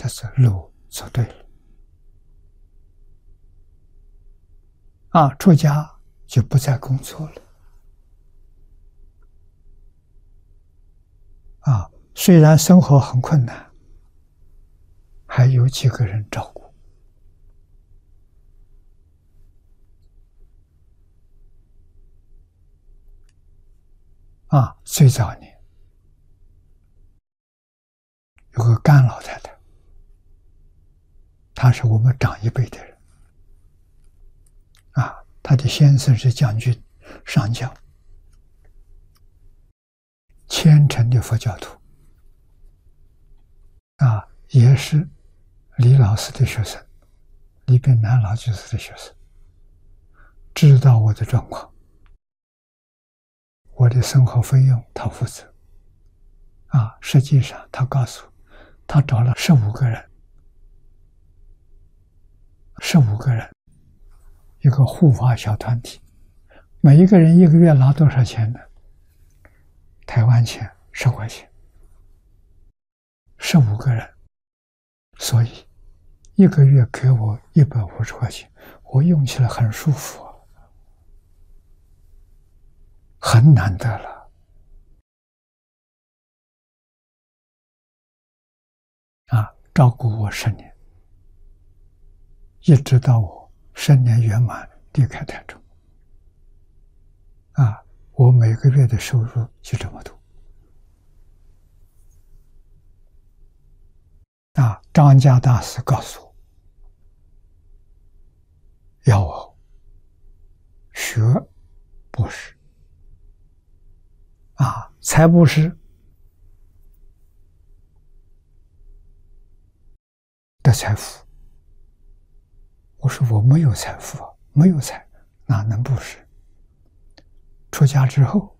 这是路走对了。出家就不再工作了。虽然生活很困难，还有几个人照顾。最早年有个甘老太太，她是我们长一辈的人。她的先生是将军上将，虔诚的佛教徒，也是李老师的学生，李炳南老居士的学生，知道我的状况，我的生活费用他负责。实际上他告诉我，他找了15个人，15个人，一个护法小团体，每一个人一个月拿多少钱呢？台湾钱10块钱，15个人，所以一个月给我150块钱，我用起来很舒服，很难得了。照顾我10年，一直到我10年圆满离开台中。我每个月的收入就这么多。张家大师告诉我，要我学布施，财布施的财富。我说我没有财富，没有财，哪能布施？出家之后，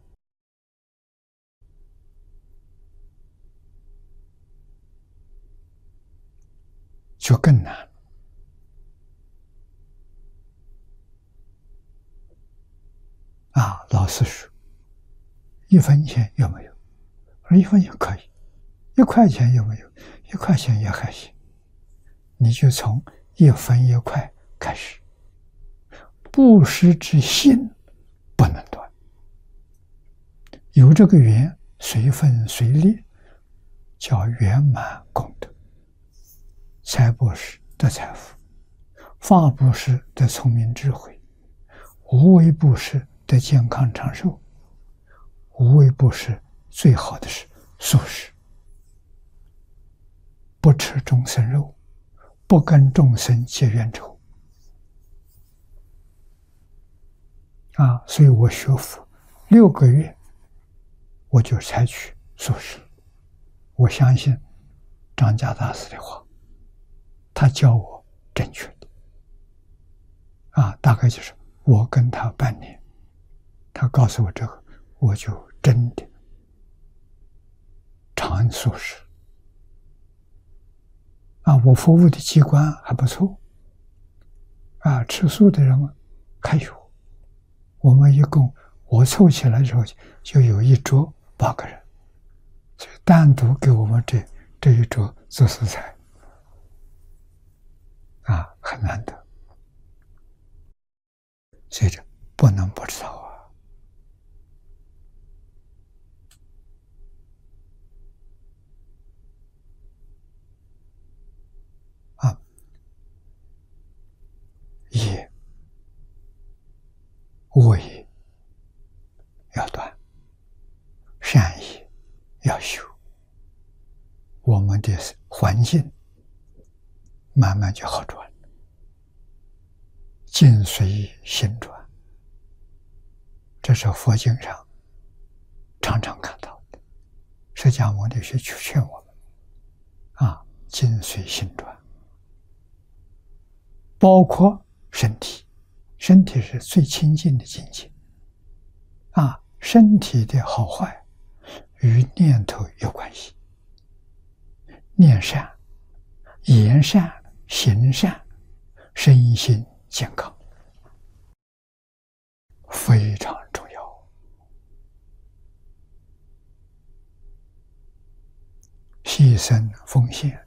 就更难了。老师说，1分钱有没有？我说1分钱可以，1块钱有没有？1块钱也还行。你就从1分1块开始，布施之心不能断。有这个缘，随分随力，叫圆满功德。财布施的财富，法布施的聪明智慧，无为布施的健康长寿，无为布施最好的是素食，不吃众生肉，不跟众生结冤仇。所以我学佛6个月，我就采取素食。我相信张家大师的话，他教我正确的。大概就是我跟他半年，他告诉我这个，我就真的常素食。我服务的机关还不错。吃素的人还有。我们一共，我凑起来之后就有一桌8个人，就单独给我们这一桌做素菜，很难得。所以这不能不知道业恶业要断，善业要修，我们的环境慢慢就好转，境随心转。这是佛经上常常看到的。释迦牟尼去劝我们境随心转，包括身体，身体是最亲近的境界。身体的好坏与念头有关系。念善、言善、行善，身心健康，非常重要。牺牲奉献，